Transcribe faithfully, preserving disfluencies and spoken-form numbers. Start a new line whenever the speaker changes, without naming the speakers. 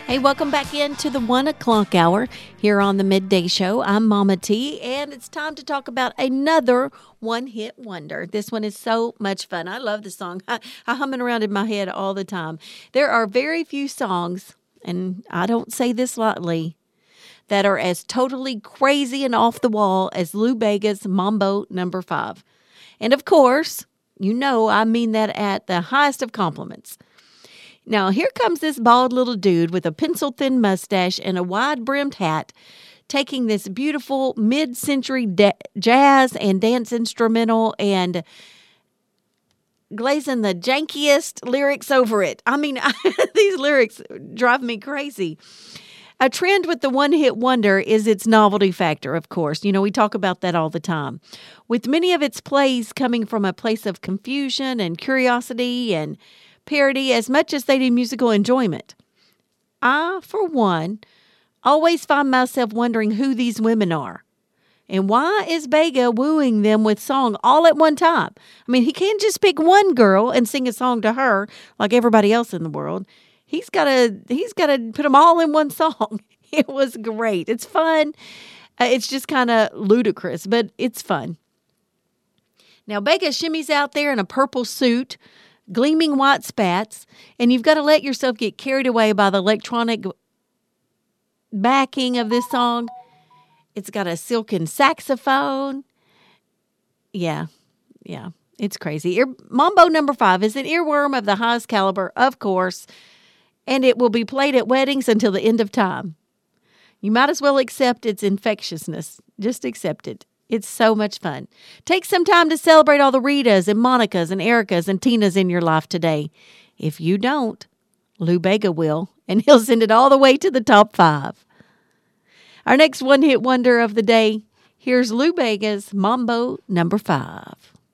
Hey, welcome back into the one o'clock hour here on the Midday Show. I'm Mama T, and it's time to talk about another one-hit wonder. This one is so much fun. I love the song. I, I hum it around in my head all the time. There are very few songs, and I don't say this lightly, that are as totally crazy and off the wall as Lou Bega's Mambo Number Five. And of course, you know I mean that at the highest of compliments. Now, here comes this bald little dude with a pencil-thin mustache and a wide-brimmed hat, taking this beautiful mid-century da- jazz and dance instrumental and glazing the jankiest lyrics over it. I mean, these lyrics drive me crazy. A trend with the one-hit wonder is its novelty factor, of course. You know, we talk about that all the time. With many of its plays coming from a place of confusion and curiosity and parody as much as they do musical enjoyment. I, for one, always find myself wondering who these women are. And why is Bega wooing them with song all at one time? I mean, he can't just pick one girl and sing a song to her like everybody else in the world. He's got to he's got to put them all in one song. It was great. It's fun. Uh, it's just kind of ludicrous, but it's fun. Now, Bega shimmies out there in a purple suit, gleaming white spats, and you've got to let yourself get carried away by the electronic backing of this song. It's got a silken saxophone. Yeah, yeah, it's crazy. Ear- Mambo Number Five is an earworm of the highest caliber, of course, and it will be played at weddings until the end of time. You might as well accept its infectiousness. Just accept it. It's so much fun. Take some time to celebrate all the Ritas and Monikas and Ericas and Tinas in your life today. If you don't, Lou Bega will, and he'll send it all the way to the top five. Our next one-hit wonder of the day, here's Lou Bega's Mambo Number Five.